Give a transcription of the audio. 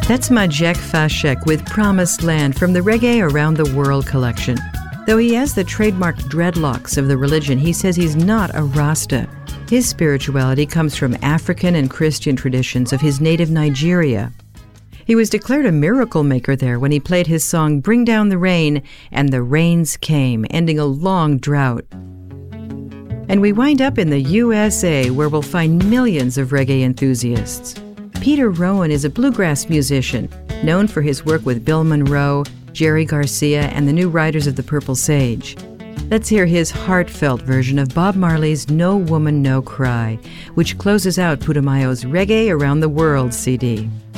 That's Majek Fashek with Promised Land from the Reggae Around the World collection. Though he has the trademark dreadlocks of the religion, he says he's not a Rasta. His spirituality comes from African and Christian traditions of his native Nigeria. He was declared a miracle maker there when he played his song Bring Down the Rain, and the rains came, ending a long drought. And we wind up in the USA, where we'll find millions of reggae enthusiasts. Peter Rowan is a bluegrass musician, known for his work with Bill Monroe, Jerry Garcia, and the New Riders of the Purple Sage. Let's hear his heartfelt version of Bob Marley's No Woman No Cry, which closes out Putumayo's Reggae Around the World CD.